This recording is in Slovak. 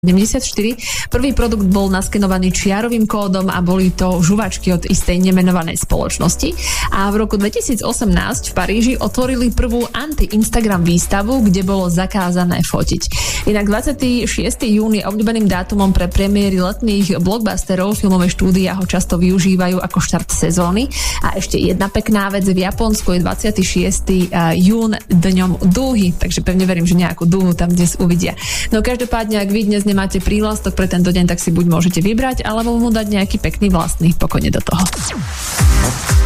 74. Prvý produkt bol naskenovaný čiarovým kódom a boli to žuvačky od istej nemenovanej spoločnosti. A v roku 2018 v Paríži otvorili prvú anti-Instagram výstavu, kde bolo zakázané fotiť. Inak 26. jún je obľúbeným dátumom pre premiéry letných blockbusterov. Filmové štúdia ho často využívajú ako štart sezóny. A ešte jedna pekná vec, v Japonsku je 26. jún dňom dúhy, takže pevne verím, že nejakú dúhu tam dnes uvidia. No každopádne, ak vy dnes nemáte prívlastok pre tento deň, tak si buď môžete vybrať, alebo mu dať nejaký pekný vlastný pokojne do toho.